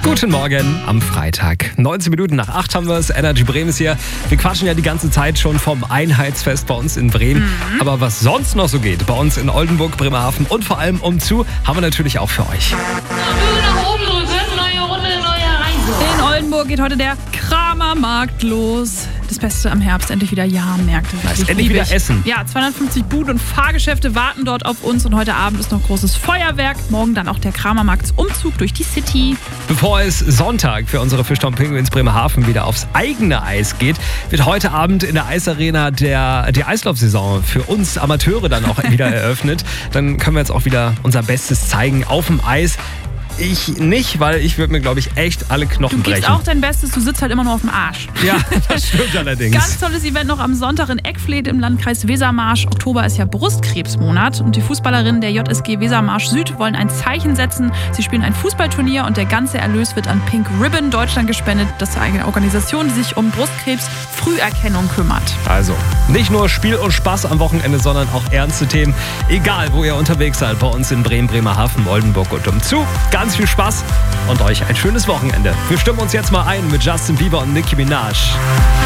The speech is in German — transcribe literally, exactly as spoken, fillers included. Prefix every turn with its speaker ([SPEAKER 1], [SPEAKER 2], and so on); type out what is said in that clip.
[SPEAKER 1] Guten Morgen am Freitag. neunzehn Minuten nach acht haben wir es. Energy Bremen ist hier. Wir quatschen ja die ganze Zeit schon vom Einheitsfest bei uns in Bremen. Mhm. Aber was sonst noch so geht, bei uns in Oldenburg, Bremerhaven und vor allem umzu, haben wir natürlich auch für euch.
[SPEAKER 2] Nach oben drücken, neue Runde, neue Reise.
[SPEAKER 3] In Oldenburg geht heute der Kramermarkt los. Das Beste am Herbst, endlich wieder Jahrmärkte.
[SPEAKER 1] Nice. Endlich wieder essen.
[SPEAKER 3] Ja, zweihundertfünfzig Buden und Fahrgeschäfte warten dort auf uns und heute Abend ist noch großes Feuerwerk. Morgen dann auch der Kramermarktsumzug durch die City.
[SPEAKER 1] Bevor es Sonntag für unsere Fischtown Penguins Bremerhaven wieder aufs eigene Eis geht, wird heute Abend in der Eisarena der, die Eislaufsaison für uns Amateure dann auch wieder eröffnet. Dann können wir jetzt auch wieder unser Bestes zeigen auf dem Eis. Ich nicht, weil ich würde mir, glaube ich, echt alle Knochen brechen.
[SPEAKER 3] Du gibst auch dein Bestes, du sitzt halt immer nur auf dem Arsch.
[SPEAKER 1] Ja, das stimmt allerdings.
[SPEAKER 3] Ganz tolles Event noch am Sonntag in Eckfleet im Landkreis Wesermarsch. Oktober ist ja Brustkrebsmonat und die Fußballerinnen der J S G Wesermarsch Süd wollen ein Zeichen setzen. Sie spielen ein Fußballturnier und der ganze Erlös wird an Pink Ribbon Deutschland gespendet. Das ist eine Organisation, die sich um Brustkrebs-Früherkennung kümmert.
[SPEAKER 1] Also, nicht nur Spiel und Spaß am Wochenende, sondern auch ernste Themen. Egal, wo ihr unterwegs seid, bei uns in Bremen, Bremerhaven, Oldenburg und umzu. Ganz viel Spaß und euch ein schönes Wochenende. Wir stimmen uns jetzt mal ein mit Justin Bieber und Nicki Minaj.